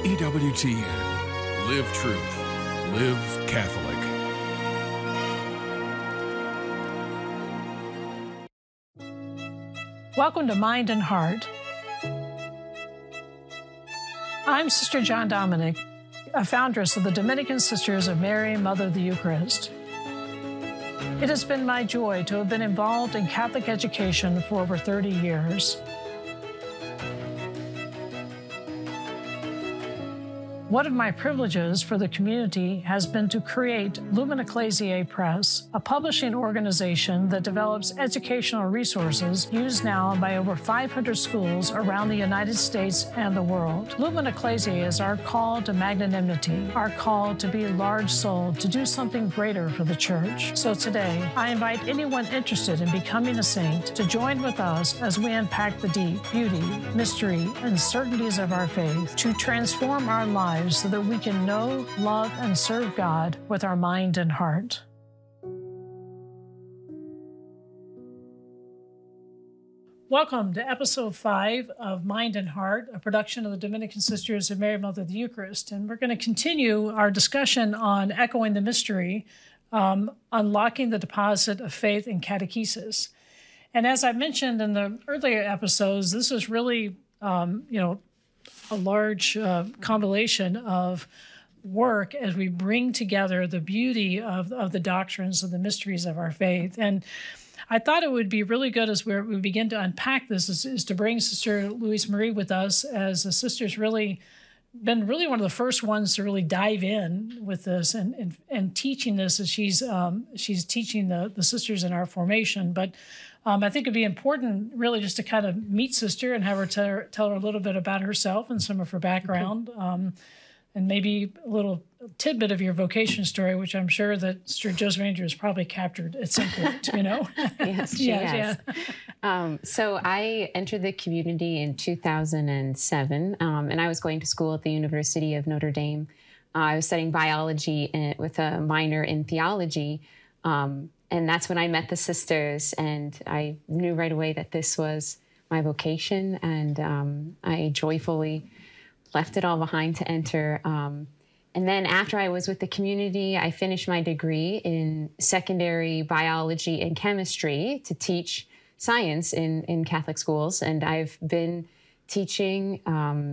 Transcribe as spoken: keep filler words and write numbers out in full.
E W T N. Live truth. Live Catholic. Welcome to Mind and Heart. I'm Sister John Dominic, a foundress of the Dominican Sisters of Mary, Mother of the Eucharist. It has been my joy to have been involved in Catholic education for over thirty years. One of my privileges for the community has been to create Lumen Ecclesiae Press, a publishing organization that develops educational resources used now by over five hundred schools around the United States and the world. Lumen Ecclesiae is our call to magnanimity, our call to be large-souled, to do something greater for the Church. So today, I invite anyone interested in becoming a saint to join with us as we unpack the deep beauty, mystery, and certainties of our faith to transform our lives so that we can know, love, and serve God with our mind and heart. Welcome to episode five of Mind and Heart, a production of the Dominican Sisters of Mary, Mother of the Eucharist. And we're going to continue our discussion on echoing the mystery, um, unlocking the deposit of faith in catechesis. And as I mentioned in the earlier episodes, this is really, um, you know, a large uh, compilation of work as we bring together the beauty of, of the doctrines of the mysteries of our faith. And I thought it would be really good as we're, we begin to unpack this is, is to bring Sister Louise Marie with us, as the sister's really been really one of the first ones to really dive in with this and and, and teaching this as she's um, she's teaching the, the sisters in our formation. But Um, I think it'd be important really just to kind of meet Sister and have her tell, her tell her a little bit about herself and some of her background, um, and maybe a little tidbit of your vocation story, which I'm sure that Sister Joseph Andrew has probably captured at some point, you know? Yes, she yes, has. Yeah. Um, so I entered the community in two thousand seven, um, and I was going to school at the University of Notre Dame. Uh, I was studying biology and, with a minor in theology. Um, And that's when I met the sisters, and I knew right away that this was my vocation, and um, I joyfully left it all behind to enter. Um, and then after I was with the community, I finished my degree in secondary biology and chemistry to teach science in, in Catholic schools, and I've been teaching um,